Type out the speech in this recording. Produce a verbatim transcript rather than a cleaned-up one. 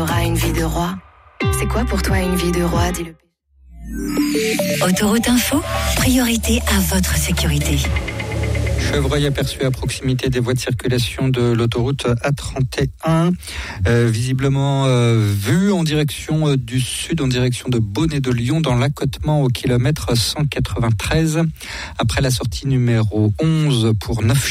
t'auras une vie de roi. C'est quoi pour toi une vie de roi, dis-le. Autoroute Info, priorité à votre sécurité. Chevreuil aperçu à proximité des voies de circulation de l'autoroute A trente et un, euh, visiblement euh, vu en direction euh, du sud, en direction de Beaune et de Lyon, dans l'accotement au kilomètre cent quatre-vingt-treize, après la sortie numéro onze pour neuf